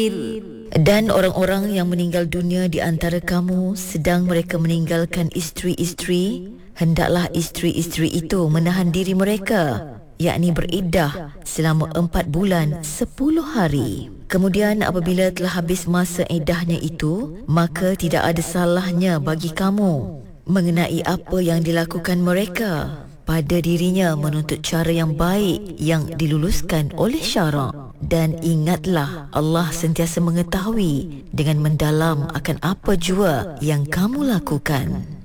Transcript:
Dan orang-orang yang meninggal dunia di antara kamu sedang mereka meninggalkan isteri-isteri, hendaklah isteri-isteri itu menahan diri mereka, yakni beriddah selama 4 bulan 10 hari. Kemudian apabila telah habis masa iddahnya itu, maka tidak ada salahnya bagi kamu mengenai apa yang dilakukan mereka. Pada dirinya menuntut cara yang baik yang diluluskan oleh syarak. Dan ingatlah, Allah sentiasa mengetahui dengan mendalam akan apa jua yang kamu lakukan.